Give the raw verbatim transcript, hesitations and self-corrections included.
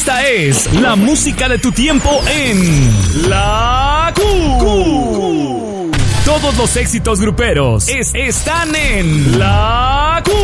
Esta es la música de tu tiempo en La Q. Todos los éxitos gruperos es- están en La Q.